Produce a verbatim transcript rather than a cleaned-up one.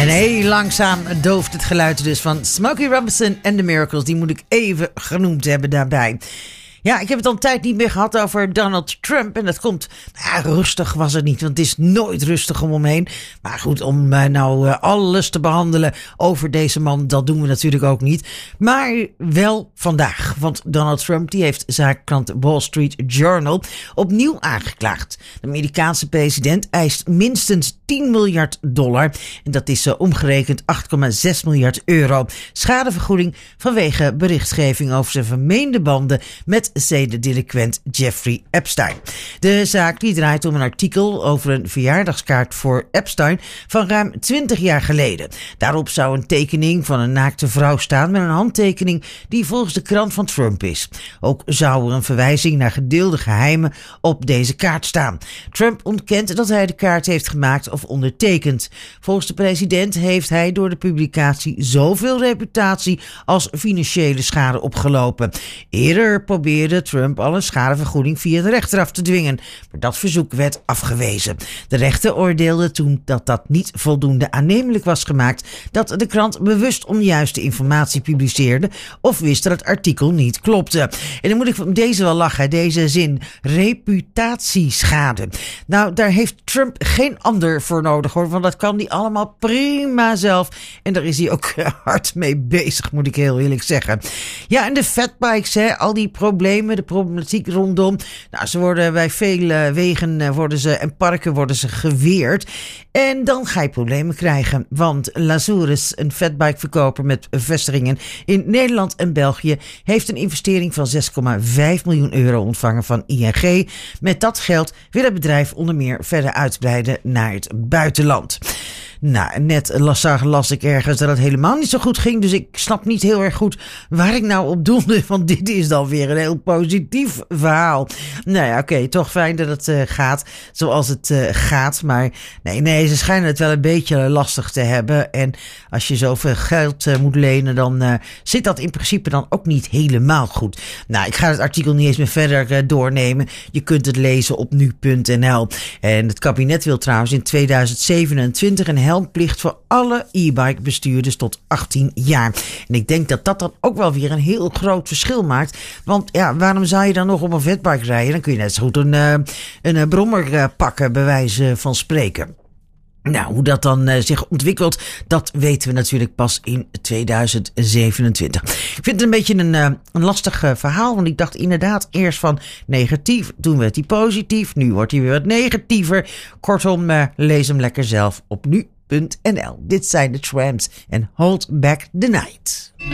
En heel langzaam dooft het geluid dus van Smokey Robinson en The Miracles. Die moet ik even genoemd hebben daarbij. Ja, ik heb het al een tijd niet meer gehad over Donald Trump. En dat komt, ja, rustig was het niet, want het is nooit rustig om hem heen. Maar goed, om uh, nou uh, alles te behandelen over deze man, dat doen we natuurlijk ook niet. Maar wel vandaag, want Donald Trump die heeft zaakkrant Wall Street Journal opnieuw aangeklaagd. De Amerikaanse president eist minstens tien miljard dollar. En dat is uh, omgerekend acht komma zes miljard euro. Schadevergoeding vanwege berichtgeving over zijn vermeende banden met zedendelinquent Jeffrey Epstein. De zaak die draait om een artikel over een verjaardagskaart voor Epstein van ruim twintig jaar geleden. Daarop zou een tekening van een naakte vrouw staan met een handtekening die volgens de krant van Trump is. Ook zou er een verwijzing naar gedeelde geheimen op deze kaart staan. Trump ontkent dat hij de kaart heeft gemaakt of ondertekend. Volgens de president heeft hij door de publicatie zoveel reputatie als financiële schade opgelopen. Eerder probeerde Trump al een schadevergoeding via de rechter af te dwingen, maar dat verzoek werd afgewezen. De rechter oordeelde toen dat dat niet voldoende aannemelijk was gemaakt, dat de krant bewust onjuiste informatie publiceerde of wist dat het artikel niet klopte. En dan moet ik van deze wel lachen, deze zin, reputatieschade. Nou, daar heeft Trump geen ander voor nodig hoor, want dat kan hij allemaal prima zelf. En daar is hij ook hard mee bezig, moet ik heel eerlijk zeggen. Ja, en de fatbikes, hè, al die problemen, de problematiek rondom. Nou, ze worden bij vele wegen worden ze, en parken worden ze geweerd. En dan ga je problemen krijgen, want Lazarus, een fatbikeverkoper met vestigingen in Nederland en België, heeft een investering van zes komma vijf miljoen euro ontvangen van I N G. Met dat geld wil het bedrijf onder meer verder uitbreiden naar het buitenland. Nou, net las, las ik ergens dat het helemaal niet zo goed ging. Dus ik snap niet heel erg goed waar ik nou op doelde. Want dit is dan weer een heel positief verhaal. Nou ja, oké, okay, toch fijn dat het uh, gaat zoals het uh, gaat. Maar nee, nee, ze schijnen het wel een beetje lastig te hebben. En als je zoveel geld uh, moet lenen, dan uh, zit dat in principe dan ook niet helemaal goed. Nou, ik ga het artikel niet eens meer verder uh, doornemen. Je kunt het lezen op nu punt n l. En het kabinet wil trouwens in tweeduizend zevenentwintig een helmplicht voor alle e-bike bestuurders tot achttien jaar. En ik denk dat dat dan ook wel weer een heel groot verschil maakt. Want ja, waarom zou je dan nog op een fatbike rijden? Dan kun je net zo goed een, uh, een brommer uh, pakken, bij wijze van spreken. Nou, hoe dat dan uh, zich ontwikkelt, dat weten we natuurlijk pas in tweeduizend zevenentwintig. Ik vind het een beetje een, uh, een lastig uh, verhaal, want ik dacht inderdaad eerst van negatief, toen werd hij positief, nu wordt hij weer wat negatiever. Kortom, uh, lees hem lekker zelf op nu punt n l. Dit zijn de Tramps en Hold Back the Night.